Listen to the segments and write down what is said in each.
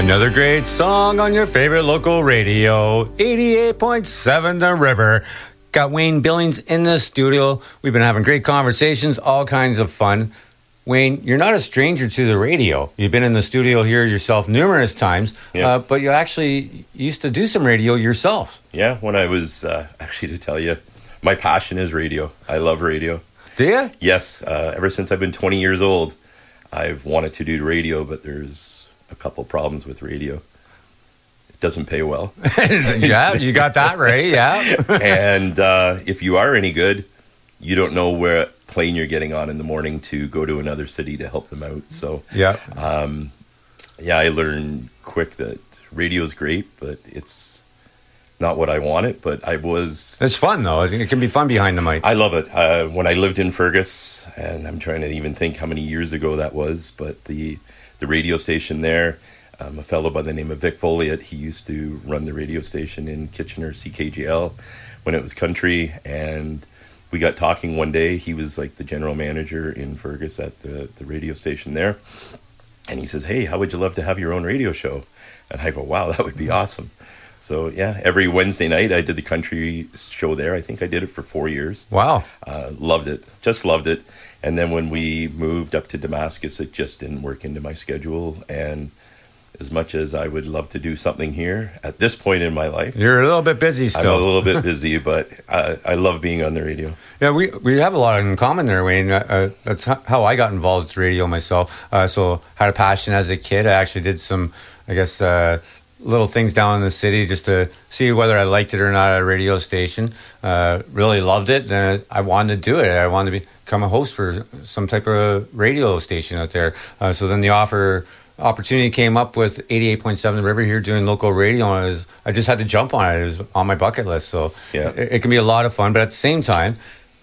Another great song on your favorite local radio, 88.7 The River. Got Wayne Billings in the studio. We've been having great conversations, all kinds of fun. Wayne, you're not a stranger to the radio. You've been in the studio here yourself numerous times, but you actually used to do some radio yourself. Yeah, when I was, actually to tell you, my passion is radio. I love radio. Do you? Yes, ever since I've been 20 years old, I've wanted to do radio, but there's a couple problems with radio. It doesn't pay well. Yeah, you got that right, yeah. And if you are any good, you don't know where plane you're getting on in the morning to go to another city to help them out. So I learned quick that radio's great, but it's not what I wanted. But it's fun though. It can be fun behind the mics. I love it. When I lived in Fergus, and I'm trying to even think how many years ago that was, but the radio station there, a fellow by the name of Vic Folliott, he used to run the radio station in Kitchener, CKGL, when it was country. And we got talking one day. He was like the general manager in Fergus at the radio station there. And he says, "Hey, how would you love to have your own radio show?" And I go, "Wow, that would be awesome." So yeah, every Wednesday night I did the country show there. I think I did it for 4 years. Wow. Loved it. Just loved it. And then when we moved up to Damascus, it just didn't work into my schedule. And as much as I would love to do something here at this point in my life, you're a little bit busy still. I'm a little bit busy, but I love being on the radio. Yeah, we have a lot in common there, Wayne. That's how I got involved with radio myself. So had a passion as a kid. I actually did some, little things down in the city just to see whether I liked it or not at a radio station. Really loved it. Then I wanted to do it. I wanted to become a host for some type of radio station out there. So then the opportunity came up with 88.7 The River here doing local radio. And I just had to jump on it. It was on my bucket list. So it can be a lot of fun. But at the same time,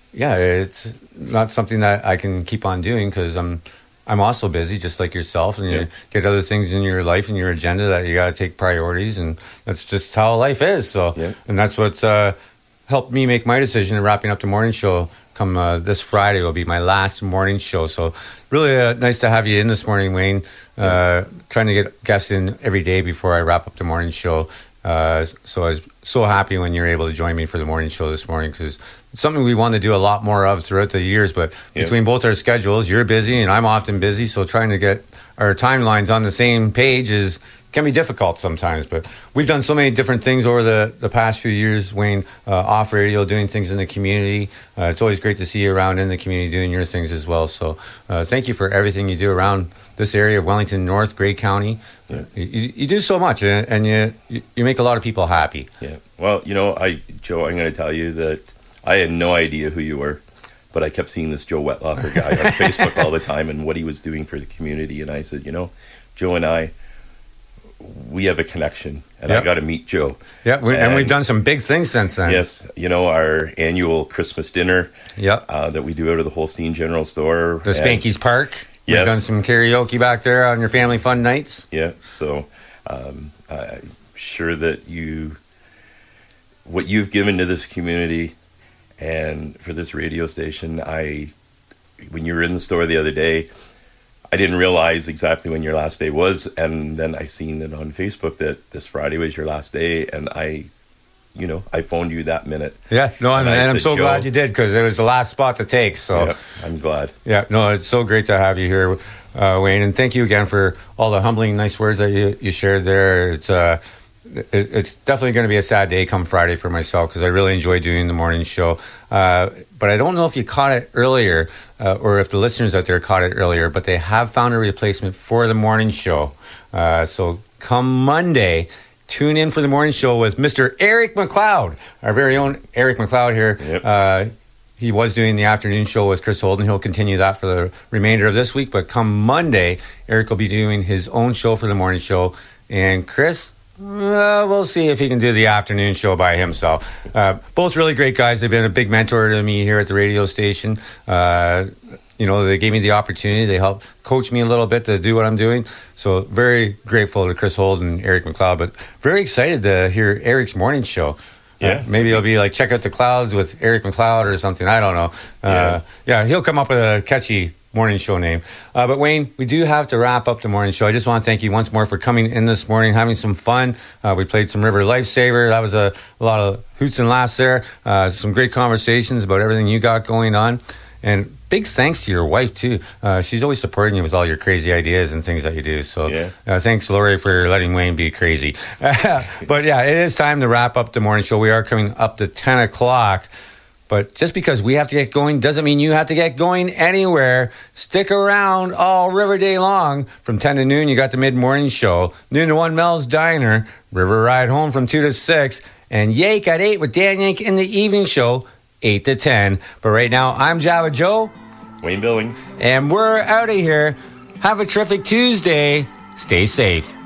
it's not something that I can keep on doing because I'm also busy, just like yourself, and you get other things in your life and your agenda that you got to take priorities, and that's just how life is. So, and that's what's helped me make my decision of wrapping up the morning show. Come this Friday will be my last morning show. So, really nice to have you in this morning, Wayne. Trying to get guests in every day before I wrap up the morning show. So I was so happy when you were able to join me for the morning show this morning because it's something we want to do a lot more of throughout the years. But between both our schedules, you're busy and I'm often busy. So trying to get our timelines on the same page can be difficult sometimes. But we've done so many different things over the past few years, Wayne, off radio, doing things in the community. It's always great to see you around in the community doing your things as well. So thank you for everything you do around this area of Wellington North, Grey County. You do so much, and you make a lot of people happy. Yeah. Well, Joe, I'm going to tell you that I had no idea who you were, but I kept seeing this Joe Wettlaufer guy on Facebook all the time and what he was doing for the community. And I said, Joe and we have a connection, and I got to meet Joe. Yeah, and we've done some big things since then. Yes, our annual Christmas dinner that we do out of the Holstein General Store. The Spanky's Park. We've done some karaoke back there on your family fun nights. Yeah, so I'm sure that what you've given to this community and for this radio station, when you were in the store the other day, I didn't realize exactly when your last day was, and then I seen it on Facebook that this Friday was your last day, and I phoned you that minute. Yeah, no, and I'm so glad you did because it was the last spot to take. So I'm glad. Yeah, no, it's so great to have you here, Wayne, and thank you again for all the humbling, nice words that you shared there. It's definitely going to be a sad day come Friday for myself because I really enjoy doing the morning show. But I don't know if you caught it earlier or if the listeners out there caught it earlier, but they have found a replacement for the morning show. So come Monday, tune in for the morning show with Mr. Eric McLeod, our very own Eric McLeod here. Yep. He was doing the afternoon show with Chris Holden. He'll continue that for the remainder of this week. But come Monday, Eric will be doing his own show for the morning show. And Chris, we'll see if he can do the afternoon show by himself. Both really great guys. They've been a big mentor to me here at the radio station. They gave me the opportunity. They helped coach me a little bit to do what I'm doing. So very grateful to Chris Holden and Eric McLeod, but very excited to hear Eric's morning show. Yeah. Maybe it'll be like Check Out the Clouds with Eric McLeod or something. I don't know. He'll come up with a catchy morning show name. But Wayne, we do have to wrap up the morning show. I just want to thank you once more for coming in this morning, having some fun. We played some River Lifesaver. That was a lot of hoots and laughs there. Some great conversations about everything you got going on. And big thanks to your wife, too. She's always supporting you with all your crazy ideas and things that you do. So thanks, Lori, for letting Wayne be crazy. But yeah, it is time to wrap up the morning show. We are coming up to 10 o'clock. But just because we have to get going doesn't mean you have to get going anywhere. Stick around all River Day long. From 10 to noon, you got the mid-morning show. Noon to 1, Mel's Diner. River Ride Home from 2 to 6. And Yake at 8 with Dan Yank in the evening show, 8 to 10. But right now, I'm Java Joe. Wayne Billings. And we're out of here. Have a terrific Tuesday. Stay safe.